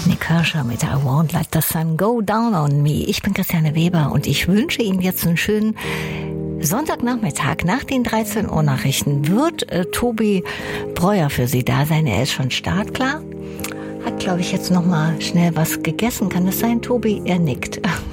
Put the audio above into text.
Nick Kershaw mit I Won't Let the Sun Go Down on Me. Ich bin Christiane Weber und ich wünsche Ihnen jetzt einen schönen Sonntagnachmittag. Nach den 13 Uhr Nachrichten wird Tobi Breuer für Sie da sein. Er ist schon startklar. Hat, glaube ich, jetzt noch mal schnell was gegessen. Kann das sein, Tobi? Er nickt.